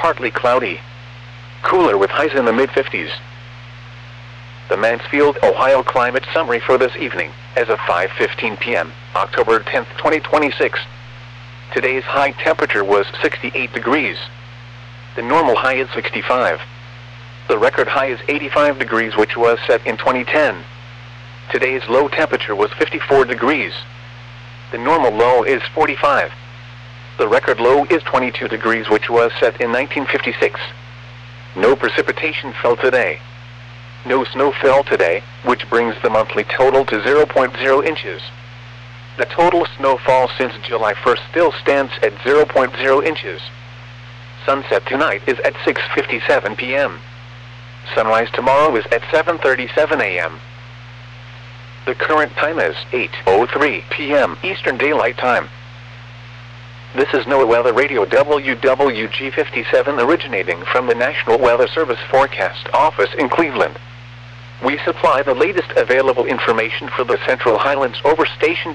partly cloudy. Cooler with highs in the mid-50s. The Mansfield, Ohio climate summary for this evening, as of 5:15 p.m., October 10, 2026. Today's high temperature was 68 degrees. The normal high is 65. The record high is 85 degrees, which was set in 2010. Today's low temperature was 54 degrees. The normal low is 45. The record low is 22 degrees, which was set in 1956. No precipitation fell today. No snow fell today, which brings the monthly total to 0.0 inches. The total snowfall since July 1st still stands at 0.0 inches. Sunset tonight is at 6:57 p.m. Sunrise tomorrow is at 7:37 a.m. The current time is 8:03 p.m. Eastern Daylight Time. This is NOAA Weather Radio WWG57 originating from the National Weather Service Forecast Office in Cleveland. We supply the latest available information for the Central Highlands over station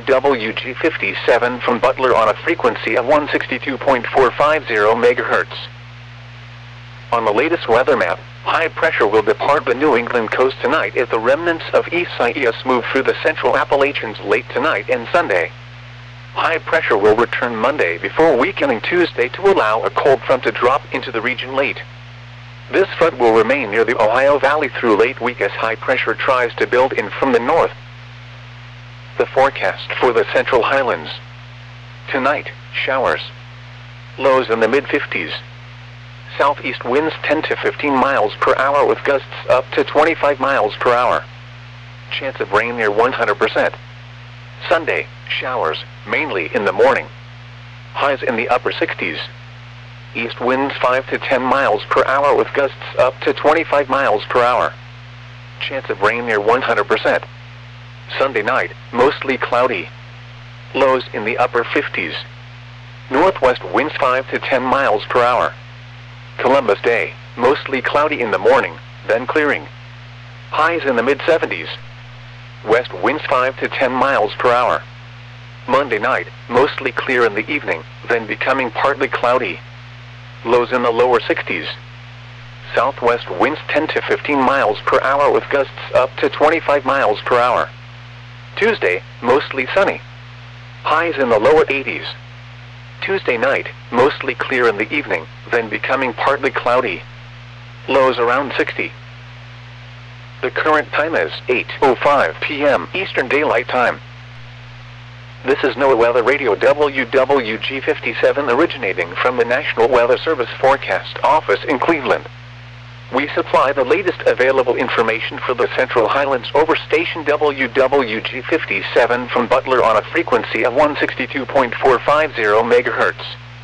WWG57 from Butler on a frequency of 162.450 MHz. On the latest weather map, high pressure will depart the New England coast tonight as the remnants of Isaias move through the central Appalachians late tonight and Sunday. High pressure will return Monday before weakening Tuesday to allow a cold front to drop into the region late. This front will remain near the Ohio Valley through late week as high pressure tries to build in from the north. The forecast for the Central Highlands. Tonight, showers. Lows in the mid-50s. Southeast winds 10 to 15 miles per hour with gusts up to 25 miles per hour. Chance of rain near 100%. Sunday, showers, mainly in the morning. Highs in the upper 60s. East winds 5 to 10 miles per hour with gusts up to 25 miles per hour. Chance of rain near 100%. Sunday night, mostly cloudy. Lows in the upper 50s. Northwest winds 5 to 10 miles per hour. Columbus Day, mostly cloudy in the morning, then clearing. Highs in the mid-70s. West winds 5 to 10 miles per hour. Monday night, mostly clear in the evening, then becoming partly cloudy. Lows in the lower 60s. Southwest winds 10 to 15 miles per hour with gusts up to 25 miles per hour. Tuesday, mostly sunny. Highs in the lower 80s. Tuesday night, mostly clear in the evening, then becoming partly cloudy. Lows around 60. The current time is 8:05 p.m. Eastern Daylight Time. This is NOAA Weather Radio WWG57 originating from the National Weather Service Forecast Office in Cleveland. We supply the latest available information for the Central Highlands over station WWG57 from Butler on a frequency of 162.450 MHz.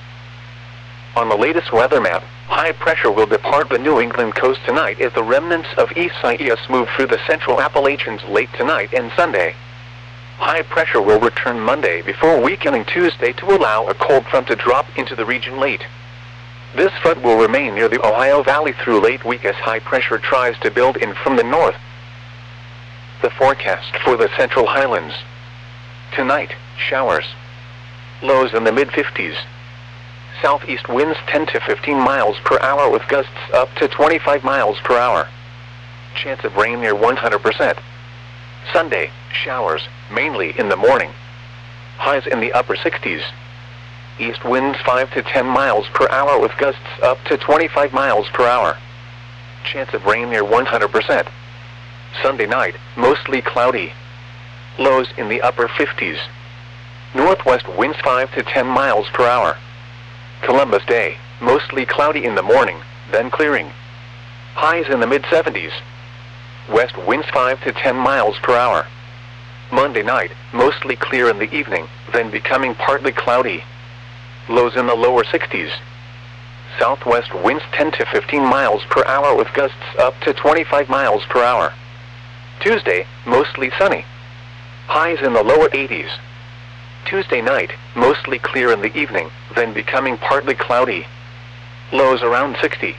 On the latest weather map, high pressure will depart the New England coast tonight as the remnants of Isaias move through the central Appalachians late tonight and Sunday. High pressure will return Monday before weakening Tuesday to allow a cold front to drop into the region late. This front will remain near the Ohio Valley through late week as high pressure tries to build in from the north. The forecast for the Central Highlands. Tonight, showers. Lows in the mid-50s. Southeast winds 10 to 15 miles per hour with gusts up to 25 miles per hour. Chance of rain near 100%. Sunday, showers, mainly in the morning. Highs in the upper 60s. East winds 5 to 10 miles per hour with gusts up to 25 miles per hour. Chance of rain near 100%. Sunday night, mostly cloudy. Lows in the upper 50s. Northwest winds 5 to 10 miles per hour. Columbus Day, mostly cloudy in the morning, then clearing. Highs in the mid-70s. West winds 5 to 10 miles per hour. Monday night, mostly clear in the evening, then becoming partly cloudy. Lows in the lower 60s. Southwest winds 10 to 15 miles per hour with gusts up to 25 miles per hour. Tuesday, mostly sunny. Highs in the lower 80s. Tuesday night, mostly clear in the evening, then becoming partly cloudy. Lows around 60.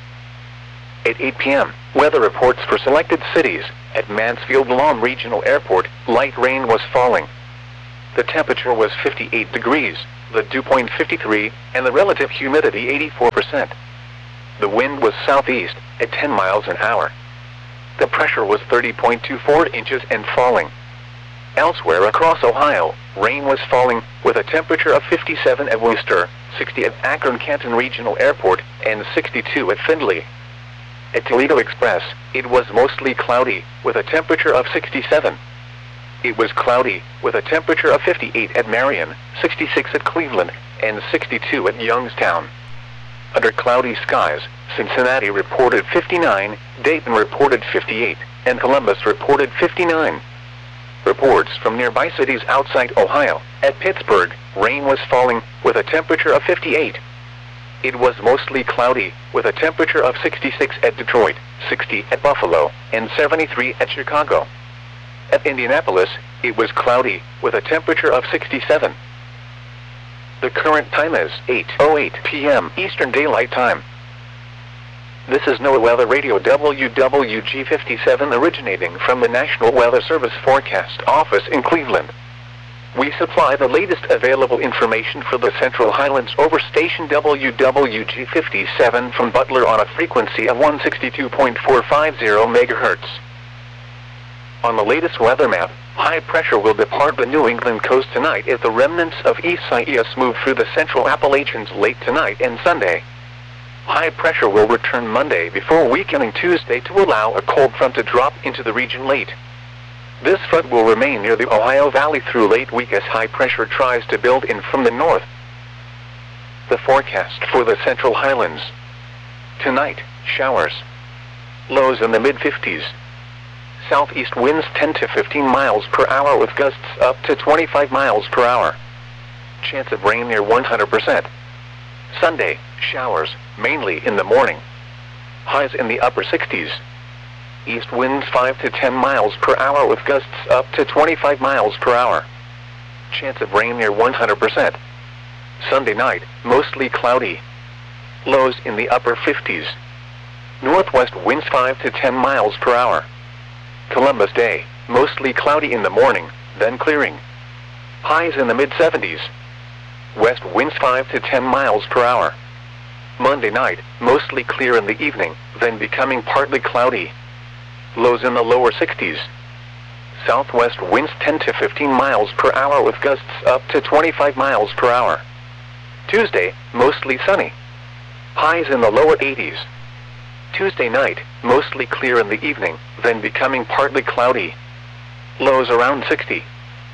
At 8 p.m., weather reports for selected cities. At Mansfield Lawn Regional Airport, light rain was falling. The temperature was 58 degrees. the dew point 53, and the relative humidity 84%. The wind was southeast, at 10 miles an hour. The pressure was 30.24 inches and falling. Elsewhere across Ohio, rain was falling, with a temperature of 57 at Wooster, 60 at Akron-Canton Regional Airport, and 62 at Findlay. At Toledo Express, it was mostly cloudy, with a temperature of 67. It was cloudy, with a temperature of 58 at Marion, 66 at Cleveland, and 62 at Youngstown. Under cloudy skies, Cincinnati reported 59, Dayton reported 58, and Columbus reported 59. Reports from nearby cities outside Ohio. At Pittsburgh, rain was falling, with a temperature of 58. It was mostly cloudy, with a temperature of 66 at Detroit, 60 at Buffalo, and 73 at Chicago. At Indianapolis, it was cloudy, with a temperature of 67. The current time is 8:08 p.m. Eastern Daylight Time. This is NOAA Weather Radio WWG57 originating from the National Weather Service Forecast Office in Cleveland. We supply the latest available information for the Central Highlands over station WWG57 from Butler on a frequency of 162.450 MHz. On the latest weather map, high pressure will depart the New England coast tonight as the remnants of Isaias move through the central Appalachians late tonight and Sunday. High pressure will return Monday before weakening Tuesday to allow a cold front to drop into the region late. This front will remain near the Ohio Valley through late week as high pressure tries to build in from the north. The forecast for the Central Highlands. Tonight, showers. Lows in the mid-50s. Southeast winds 10 to 15 miles per hour with gusts up to 25 miles per hour. Chance of rain near 100%. Sunday, showers, mainly in the morning. Highs in the upper 60s. East winds 5 to 10 miles per hour with gusts up to 25 miles per hour. Chance of rain near 100%. Sunday night, mostly cloudy. Lows in the upper 50s. Northwest winds 5 to 10 miles per hour. Columbus Day, mostly cloudy in the morning, then clearing. Highs in the mid-70s. West winds 5 to 10 miles per hour. Monday night, mostly clear in the evening, then becoming partly cloudy. Lows in the lower 60s. Southwest winds 10 to 15 miles per hour with gusts up to 25 miles per hour. Tuesday, mostly sunny. Highs in the lower 80s. Tuesday night, mostly clear in the evening, then becoming partly cloudy. Lows around 60.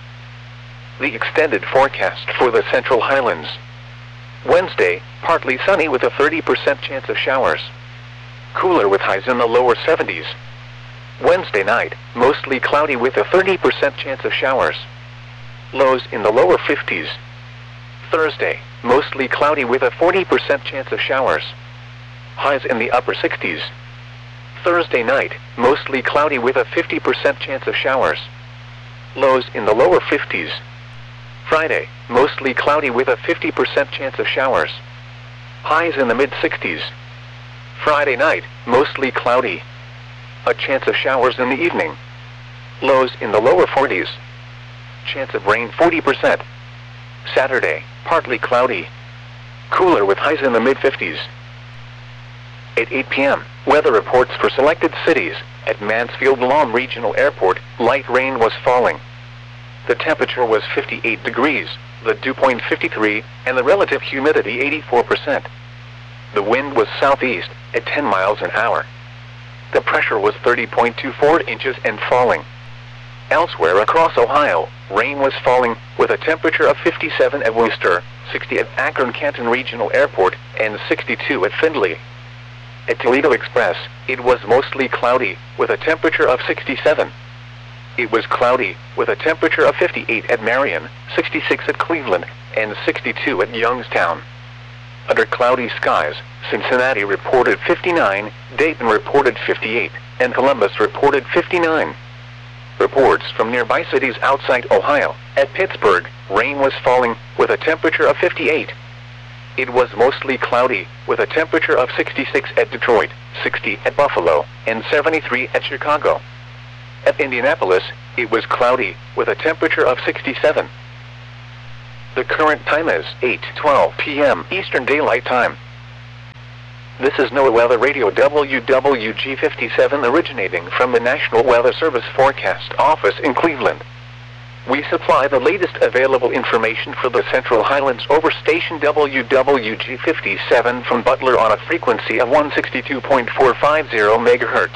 The extended forecast for the Central Highlands. Wednesday, partly sunny with a 30% chance of showers. Cooler with highs in the lower 70s. Wednesday night, mostly cloudy with a 30% chance of showers. Lows in the lower 50s. Thursday, mostly cloudy with a 40% chance of showers. Highs in the upper 60s. Thursday night, mostly cloudy with a 50% chance of showers. Lows in the lower 50s. Friday, mostly cloudy with a 50% chance of showers. Highs in the mid-60s. Friday night, mostly cloudy. A chance of showers in the evening. Lows in the lower 40s. Chance of rain 40%. Saturday, partly cloudy. Cooler with highs in the mid-50s. At 8 p.m., weather reports for selected cities. At Mansfield-Lom Regional Airport, light rain was falling. The temperature was 58 degrees, the dew point 53, and the relative humidity 84%. The wind was southeast, at 10 miles an hour. The pressure was 30.24 inches and falling. Elsewhere across Ohio, rain was falling, with a temperature of 57 at Wooster, 60 at Akron-Canton Regional Airport, and 62 at Findlay. At Toledo Express, it was mostly cloudy, with a temperature of 67. It was cloudy, with a temperature of 58 at Marion, 66 at Cleveland, and 62 at Youngstown. Under cloudy skies, Cincinnati reported 59, Dayton reported 58, and Columbus reported 59. Reports from nearby cities outside Ohio. At Pittsburgh, rain was falling, with a temperature of 58. It was mostly cloudy, with a temperature of 66 at Detroit, 60 at Buffalo, and 73 at Chicago. At Indianapolis, it was cloudy, with a temperature of 67. The current time is 8:12 p.m. Eastern Daylight Time. This is NOAA Weather Radio WWG57 originating from the National Weather Service Forecast Office in Cleveland. We supply the latest available information for the Central Highlands over station WWG57 from Butler on a frequency of 162.450 MHz.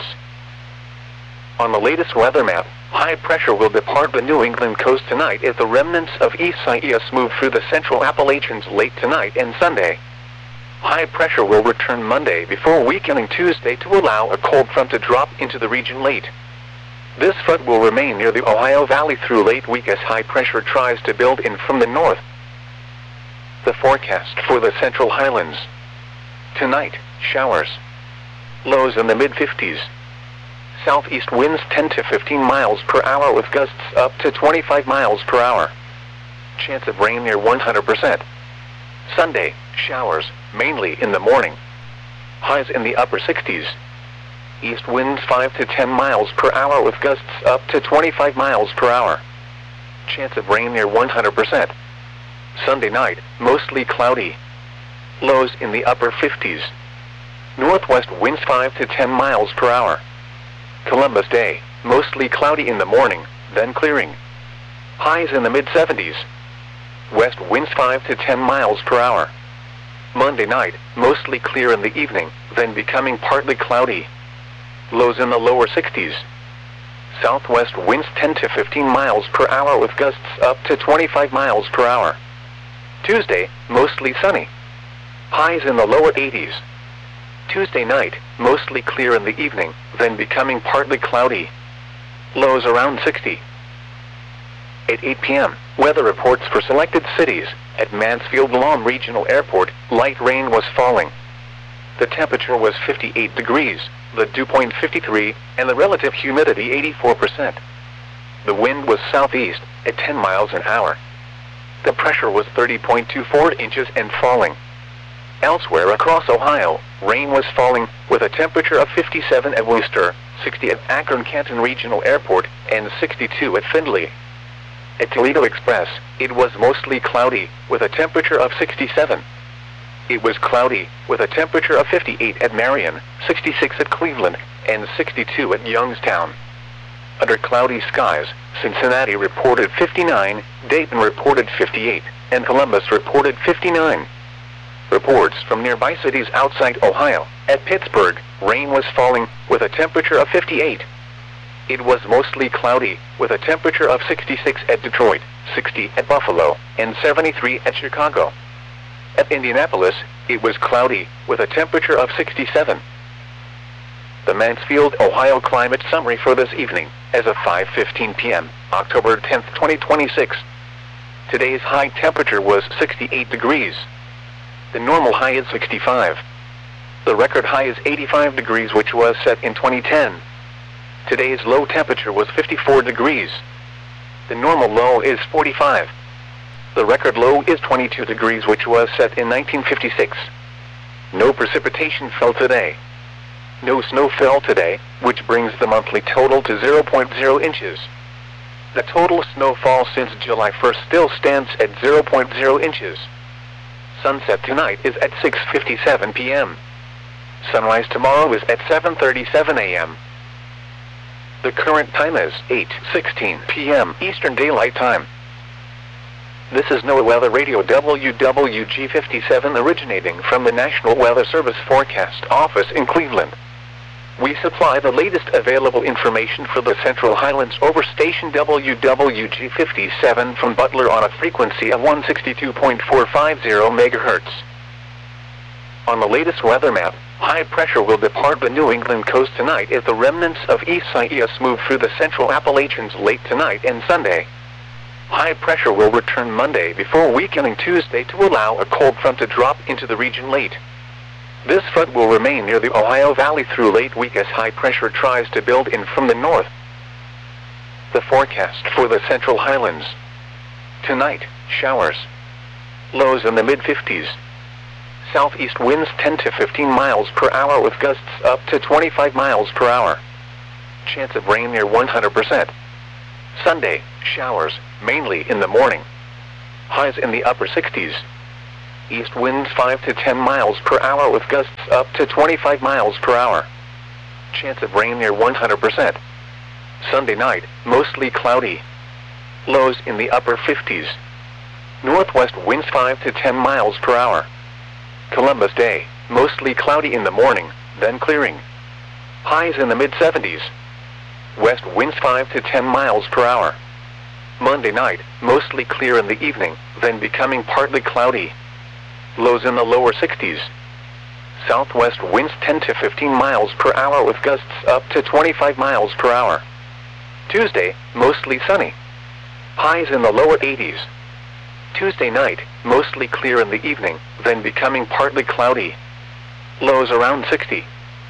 On the latest weather map, high pressure will depart the New England coast tonight as the remnants of Isaias move through the central Appalachians late tonight and Sunday. High pressure will return Monday before weakening Tuesday to allow a cold front to drop into the region late. This front will remain near the Ohio Valley through late week as high pressure tries to build in from the north. The forecast for the Central Highlands. Tonight, showers. Lows in the mid-50s. Southeast winds 10 to 15 miles per hour with gusts up to 25 miles per hour. Chance of rain near 100%. Sunday, showers, mainly in the morning. Highs in the upper 60s. East winds 5 to 10 miles per hour with gusts up to 25 miles per hour. Chance of rain near 100%. Sunday night, mostly cloudy. Lows in the upper 50s. Northwest winds 5 to 10 miles per hour. Columbus Day, mostly cloudy in the morning, then clearing. Highs in the mid-70s. West winds 5 to 10 miles per hour. Monday night, mostly clear in the evening, then becoming partly cloudy. Lows in the lower 60s. Southwest winds 10 to 15 miles per hour with gusts up to 25 miles per hour. Tuesday, mostly sunny. Highs in the lower 80s. Tuesday night, mostly clear in the evening, then becoming partly cloudy. Lows around 60. At 8 p.m., weather reports for selected cities. At Mansfield-Lom Regional Airport, light rain was falling. The temperature was 58 degrees, the dew point 53, and the relative humidity 84%. The wind was southeast, at 10 miles an hour. The pressure was 30.24 inches and falling. Elsewhere across Ohio, rain was falling, with a temperature of 57 at Worcester, 60 at Akron-Canton Regional Airport, and 62 at Findlay. At Toledo Express, it was mostly cloudy, with a temperature of 67. It was cloudy, with a temperature of 58 at Marion, 66 at Cleveland, and 62 at Youngstown. Under cloudy skies, Cincinnati reported 59, Dayton reported 58, and Columbus reported 59. Reports from nearby cities outside Ohio. At Pittsburgh, rain was falling, with a temperature of 58. It was mostly cloudy, with a temperature of 66 at Detroit, 60 at Buffalo, and 73 at Chicago. At Indianapolis, it was cloudy, with a temperature of 67. The Mansfield, Ohio climate summary for this evening, as of 5:15 p.m., October 10, 2026. Today's high temperature was 68 degrees. The normal high is 65. The record high is 85 degrees, which was set in 2010. Today's low temperature was 54 degrees. The normal low is 45. The record low is 22 degrees, which was set in 1956. No precipitation fell today. No snow fell today, which brings the monthly total to 0.0 inches. The total snowfall since July 1st still stands at 0.0 inches. Sunset tonight is at 6:57 p.m. Sunrise tomorrow is at 7:37 a.m. The current time is 8:16 p.m. Eastern Daylight Time. This is NOAA Weather Radio WWG57 originating from the National Weather Service Forecast Office in Cleveland. We supply the latest available information for the Central Highlands over station WWG57 from Butler on a frequency of 162.450 MHz. On the latest weather map, high pressure will depart the New England coast tonight as the remnants of Isaias move through the central Appalachians late tonight and Sunday. High pressure will return Monday before weakening Tuesday to allow a cold front to drop into the region late. This front will remain near the Ohio Valley through late week as high pressure tries to build in from the north. The forecast for the Central Highlands. Tonight, showers. Lows in the mid-50s. Southeast winds 10 to 15 miles per hour with gusts up to 25 miles per hour. Chance of rain near 100%. Sunday, showers, mainly in the morning. highs in the upper 60s. East winds 5 to 10 miles per hour with gusts up to 25 miles per hour. Chance of rain near 100%. Sunday night, mostly cloudy. Lows in the upper 50s. Northwest winds 5 to 10 miles per hour. Columbus Day, mostly cloudy in the morning, then clearing. Highs in the mid-70s. West winds 5 to 10 miles per hour. Monday night, mostly clear in the evening, then becoming partly cloudy. Lows in the lower 60s. Southwest winds 10 to 15 miles per hour with gusts up to 25 miles per hour. Tuesday, mostly sunny. Highs in the lower 80s. Tuesday night, mostly clear in the evening, then becoming partly cloudy. Lows around 60.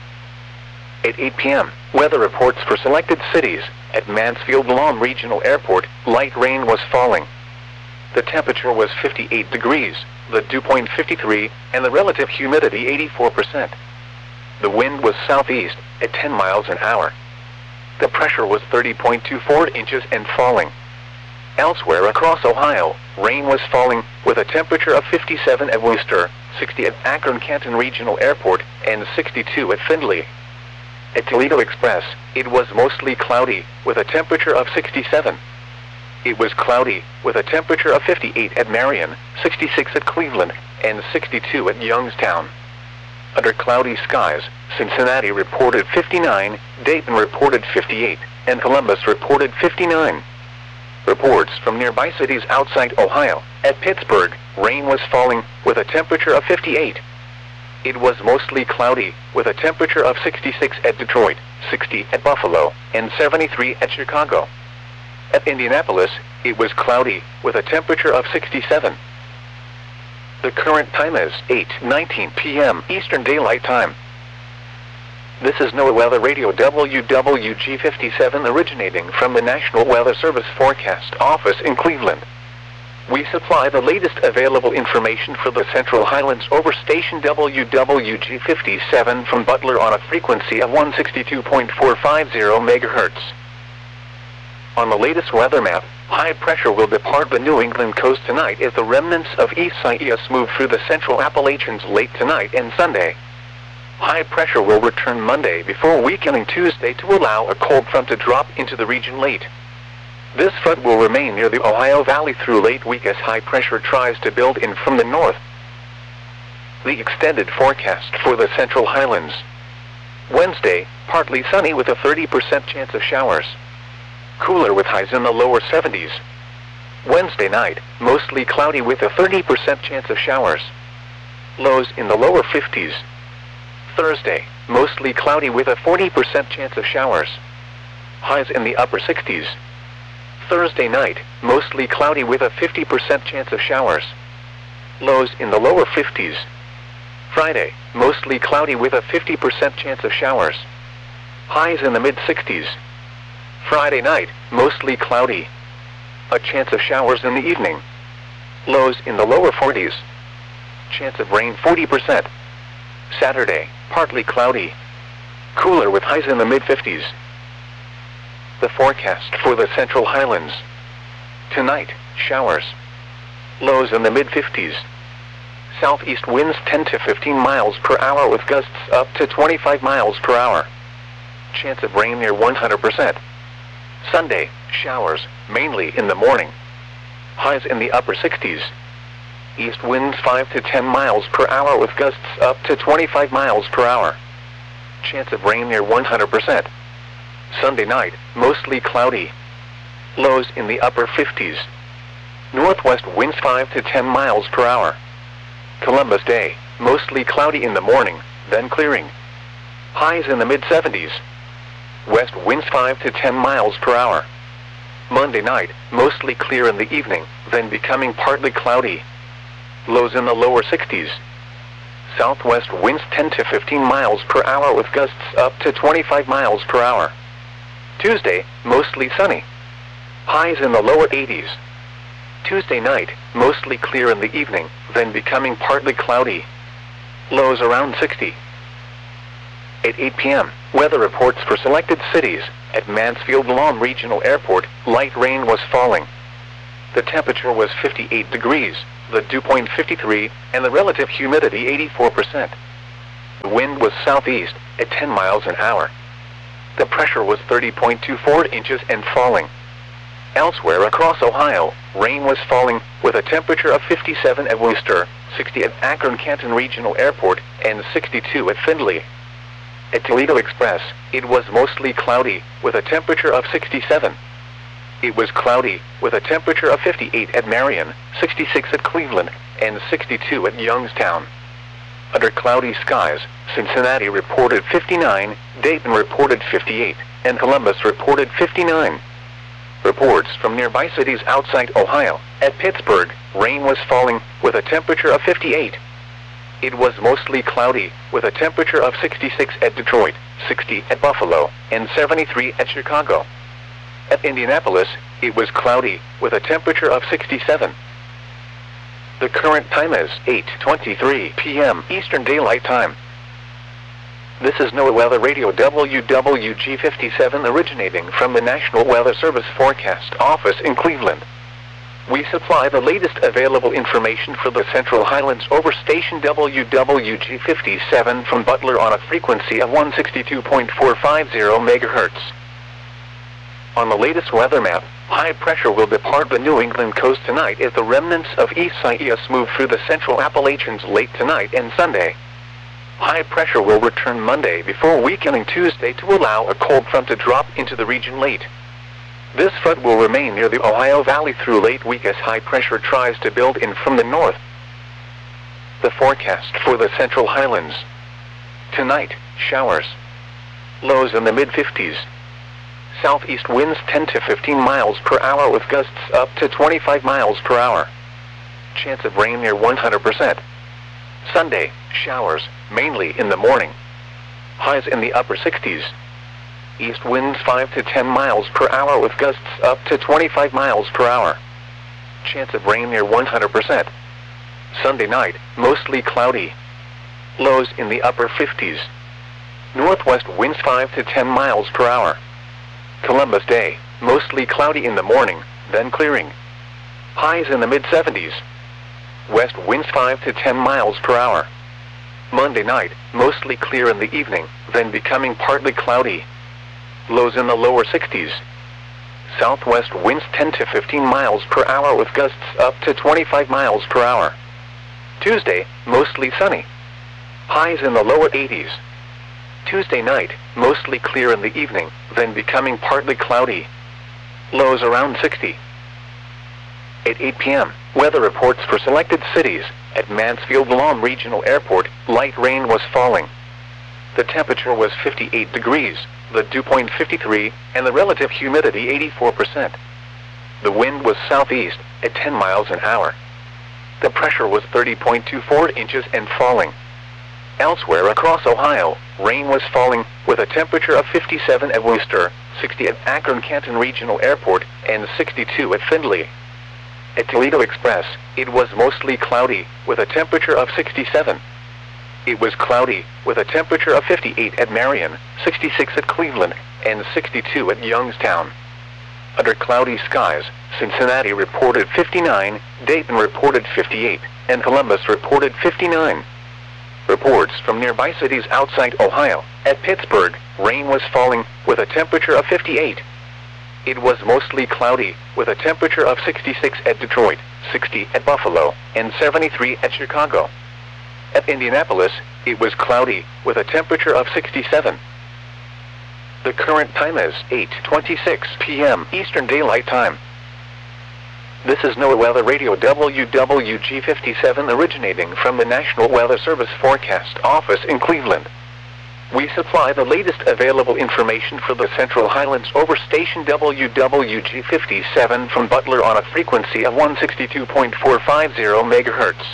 At 8 p.m., weather reports for selected cities. At Mansfield Lawn Regional Airport, light rain was falling. The temperature was 58 degrees, the dew point 53, and the relative humidity 84%. The wind was southeast, at 10 miles an hour. The pressure was 30.24 inches and falling. Elsewhere across Ohio, rain was falling, with a temperature of 57 at Worcester, 60 at Akron-Canton Regional Airport, and 62 at Findlay. At Toledo Express, it was mostly cloudy, with a temperature of 67. It was cloudy, with a temperature of 58 at Marion, 66 at Cleveland, and 62 at Youngstown. Under cloudy skies, Cincinnati reported 59, Dayton reported 58, and Columbus reported 59. Reports from nearby cities outside Ohio. At Pittsburgh, rain was falling, with a temperature of 58. It was mostly cloudy, with a temperature of 66 at Detroit, 60 at Buffalo, and 73 at Chicago. At Indianapolis, it was cloudy, with a temperature of 67. The current time is 8:19 p.m. Eastern Daylight Time. This is NOAA Weather Radio WWG57 originating from the National Weather Service Forecast Office in Cleveland. We supply the latest available information for the Central Highlands over station WWG57 from Butler on a frequency of 162.450 MHz. On the latest weather map, high pressure will depart the New England coast tonight as the remnants of Isaias move through the central Appalachians late tonight and Sunday. High pressure will return Monday before weakening Tuesday to allow a cold front to drop into the region late. This front will remain near the Ohio Valley through late week as high pressure tries to build in from the north. The extended forecast for the Central Highlands. Wednesday, partly sunny with a 30% chance of showers. Cooler with highs in the lower 70s. Wednesday night, mostly cloudy with a 30% chance of showers. Lows in the lower 50s. Thursday, mostly cloudy with a 40% chance of showers. Highs in the upper 60s. Thursday night, mostly cloudy with a 50% chance of showers. Lows in the lower 50s. Friday, mostly cloudy with a 50% chance of showers. Highs in the mid-60s. Friday night, mostly cloudy. A chance of showers in the evening. Lows in the lower 40s. Chance of rain 40%. Saturday, partly cloudy. Cooler with highs in the mid-50s. The forecast for the Central Highlands. Tonight, showers. Lows in the mid-50s. Southeast winds 10 to 15 miles per hour with gusts up to 25 miles per hour. Chance of rain near 100%. Sunday, showers, mainly in the morning. Highs in the upper 60s. East winds 5 to 10 miles per hour with gusts up to 25 miles per hour. Chance of rain near 100%. Sunday night, mostly cloudy. Lows in the upper 50s. Northwest winds 5 to 10 miles per hour. Columbus Day, mostly cloudy in the morning, then clearing. Highs in the mid-70s. West winds 5 to 10 miles per hour. Monday night, mostly clear in the evening, then becoming partly cloudy. Lows in the lower 60s. Southwest winds 10 to 15 miles per hour with gusts up to 25 miles per hour. Tuesday, mostly sunny. Highs in the lower 80s. Tuesday night, mostly clear in the evening, then becoming partly cloudy. Lows around 60. At 8 p.m., weather reports for selected cities. At Mansfield Lawn Regional Airport, light rain was falling. The temperature was 58 degrees, the dew point 53, and the relative humidity 84%. The wind was southeast at 10 miles an hour. The pressure was 30.24 inches and falling. Elsewhere across Ohio, rain was falling, with a temperature of 57 at Wooster, 60 at Akron-Canton Regional Airport, and 62 at Findlay. At Toledo Express, it was mostly cloudy, with a temperature of 67. It was cloudy, with a temperature of 58 at Marion, 66 at Cleveland, and 62 at Youngstown. Under cloudy skies, Cincinnati reported 59, Dayton reported 58, and Columbus reported 59. Reports from nearby cities outside Ohio. At Pittsburgh, rain was falling, with a temperature of 58. It was mostly cloudy, with a temperature of 66 at Detroit, 60 at Buffalo, and 73 at Chicago. At Indianapolis, it was cloudy, with a temperature of 67. The current time is 8:23 p.m. Eastern Daylight Time. This is NOAA Weather Radio WWG57 originating from the National Weather Service Forecast Office in Cleveland. We supply the latest available information for the Central Highlands over station WWG57 from Butler on a frequency of 162.450 MHz. On the latest weather map, high pressure will depart the New England coast tonight as the remnants of Isaias move through the central Appalachians late tonight and Sunday. High pressure will return Monday before weakening Tuesday to allow a cold front to drop into the region late. This front will remain near the Ohio Valley through late week as high pressure tries to build in from the north. The forecast for the Central Highlands. Tonight, showers. Lows in the mid-50s. Southeast winds 10 to 15 miles per hour with gusts up to 25 miles per hour. Chance of rain near 100%. Sunday, showers, mainly in the morning. Highs in the upper 60s. East winds 5 to 10 miles per hour with gusts up to 25 miles per hour. Chance of rain near 100%. Sunday night, mostly cloudy. Lows in the upper 50s. Northwest winds 5 to 10 miles per hour. Columbus Day, mostly cloudy in the morning, then clearing. Highs in the mid-70s. West winds 5 to 10 miles per hour. Monday night, mostly clear in the evening, then becoming partly cloudy. Lows in the lower 60s. Southwest winds 10 to 15 miles per hour with gusts up to 25 miles per hour. Tuesday, mostly sunny. Highs in the lower 80s. Tuesday night, mostly clear in the evening, then becoming partly cloudy. Lows around 60. At 8 p.m., weather reports for selected cities. At Mansfield-Lawn Regional Airport, light rain was falling. The temperature was 58 degrees, the dew point 53, and the relative humidity 84%. The wind was southeast at 10 miles an hour. The pressure was 30.24 inches and falling. Elsewhere across Ohio, rain was falling, with a temperature of 57 at Wooster, 60 at Akron-Canton Regional Airport, and 62 at Findlay. At Toledo Express, it was mostly cloudy, with a temperature of 67. It was cloudy, with a temperature of 58 at Marion, 66 at Cleveland, and 62 at Youngstown. Under cloudy skies, Cincinnati reported 59, Dayton reported 58, and Columbus reported 59. Reports from nearby cities outside Ohio. At Pittsburgh, rain was falling, with a temperature of 58. It was mostly cloudy, with a temperature of 66 at Detroit, 60 at Buffalo, and 73 at Chicago. At Indianapolis, it was cloudy, with a temperature of 67. The current time is 8:26 p.m. Eastern Daylight Time. This is NOAA Weather Radio WWG57 originating from the National Weather Service Forecast Office in Cleveland. We supply the latest available information for the Central Highlands over station WWG57 from Butler on a frequency of 162.450 MHz.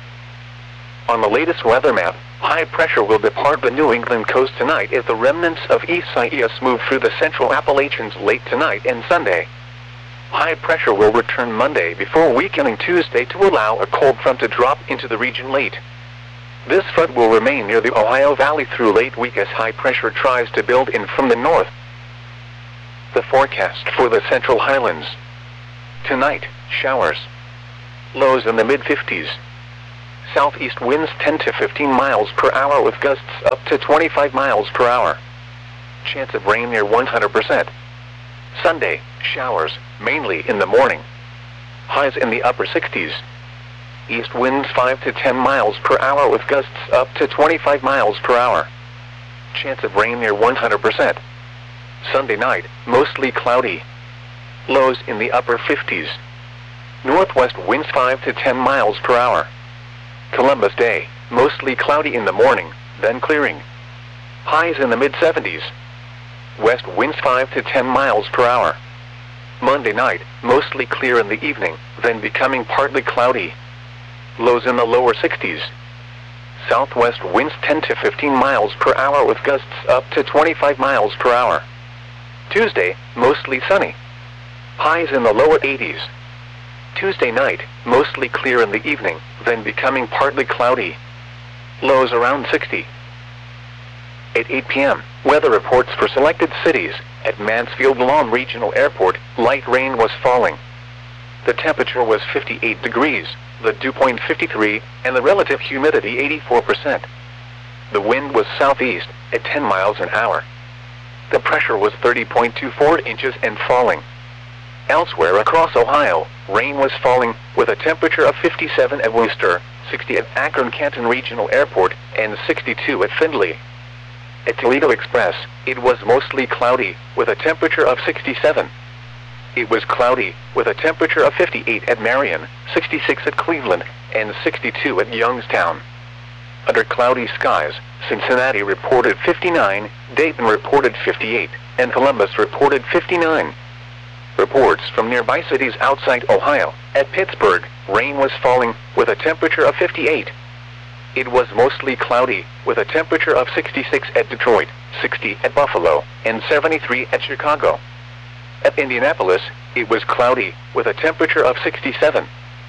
On the latest weather map, high pressure will depart the New England coast tonight as the remnants of Isaias move through the central Appalachians late tonight and Sunday. High pressure will return Monday before weakening Tuesday to allow a cold front to drop into the region late. This front will remain near the Ohio Valley through late week as high pressure tries to build in from the north. The forecast for the Central Highlands. Tonight, showers. Lows in the mid-50s. Southeast winds 10 to 15 miles per hour with gusts up to 25 miles per hour. Chance of rain near 100%. Sunday, showers, mainly in the morning. Highs in the upper 60s. East winds 5 to 10 miles per hour with gusts up to 25 miles per hour. Chance of rain near 100%. Sunday night, mostly cloudy. Lows in the upper 50s. Northwest winds 5 to 10 miles per hour. Columbus Day, mostly cloudy in the morning, then clearing. Highs in the mid-70s. West winds 5 to 10 miles per hour. Monday night, mostly clear in the evening, then becoming partly cloudy. Lows in the lower 60s. Southwest winds 10 to 15 miles per hour with gusts up to 25 miles per hour. Tuesday, mostly sunny. Highs in the lower 80s. Tuesday night, mostly clear in the evening, then becoming partly cloudy. Lows around 60. At 8 p.m., weather reports for selected cities. At Mansfield Lawn Regional Airport, light rain was falling. The temperature was 58 degrees, the dew point 53, and the relative humidity 84%. The wind was southeast, at 10 miles an hour. The pressure was 30.24 inches and falling. Elsewhere across Ohio, rain was falling, with a temperature of 57 at Worcester, 60 at Akron-Canton Regional Airport, and 62 at Findlay. At Toledo Express, it was mostly cloudy, with a temperature of 67. It was cloudy, with a temperature of 58 at Marion, 66 at Cleveland, and 62 at Youngstown. Under cloudy skies, Cincinnati reported 59, Dayton reported 58, and Columbus reported 59. Reports from nearby cities outside Ohio. At Pittsburgh, rain was falling, with a temperature of 58. It was mostly cloudy, with a temperature of 66 at Detroit, 60 at Buffalo, and 73 at Chicago. At Indianapolis, it was cloudy, with a temperature of 67.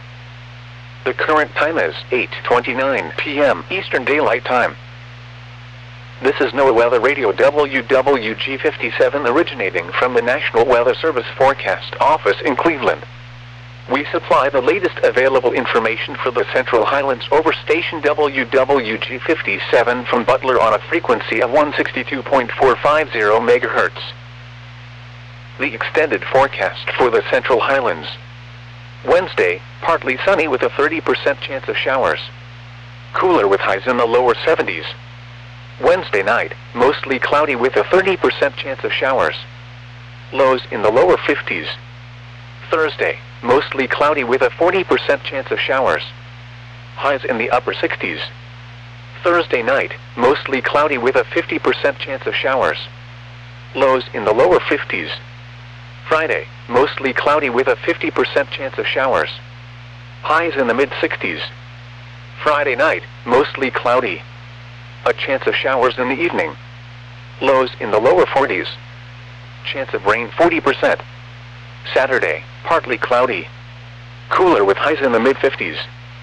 The current time is 8:29 p.m. Eastern Daylight Time. This is NOAA Weather Radio WWG57 originating from the National Weather Service Forecast Office in Cleveland. We supply the latest available information for the Central Highlands over station WWG57 from Butler on a frequency of 162.450 MHz. The extended forecast for the Central Highlands. Wednesday, partly sunny with a 30% chance of showers. Cooler with highs in the lower 70s. Wednesday night, mostly cloudy with a 30% chance of showers. Lows in the lower 50s. Thursday, mostly cloudy with a 40% chance of showers. Highs in the upper 60s. Thursday night, mostly cloudy with a 50% chance of showers. Lows in the lower 50s. Friday, mostly cloudy with a 50% chance of showers. Highs in the mid-60s. Friday night, mostly cloudy. A chance of showers in the evening. Lows in the lower 40s. Chance of rain 40%. Saturday, partly cloudy. Cooler with highs in the mid-50s.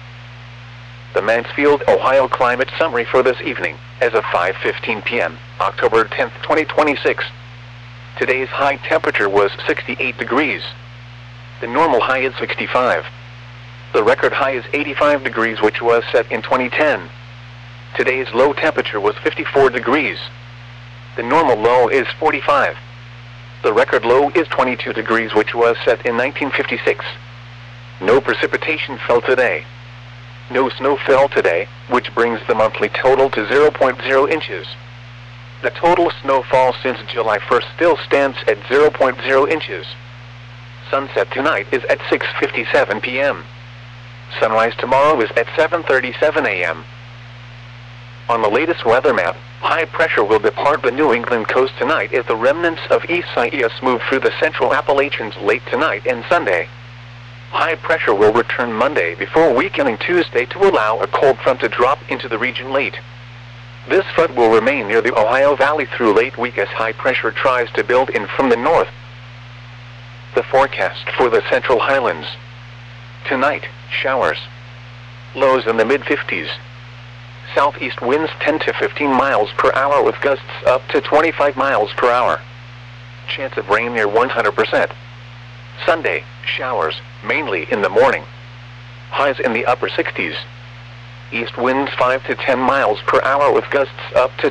The Mansfield, Ohio climate summary for this evening, as of 5:15 p.m., October 10, 2026. Today's high temperature was 68 degrees. The normal high is 65. The record high is 85 degrees, which was set in 2010. Today's low temperature was 54 degrees. The normal low is 45. The record low is 22 degrees, which was set in 1956. No precipitation fell today. No snow fell today, which brings the monthly total to 0.0 inches. The total snowfall since July 1st still stands at 0.0 inches. Sunset tonight is at 6:57 p.m. Sunrise tomorrow is at 7:37 a.m. On the latest weather map, high pressure will depart the New England coast tonight as the remnants of Isaias move through the central Appalachians late tonight and Sunday. High pressure will return Monday before weakening Tuesday to allow a cold front to drop into the region late. This front will remain near the Ohio Valley through late week as high pressure tries to build in from the north. The forecast for the Central Highlands. Tonight, showers. Lows in the mid-50s. Southeast winds 10 to 15 miles per hour with gusts up to 25 miles per hour. Chance of rain near 100%. Sunday, Showers, mainly in the morning. Highs in the upper 60s. East winds 5 to 10 miles per hour with gusts up to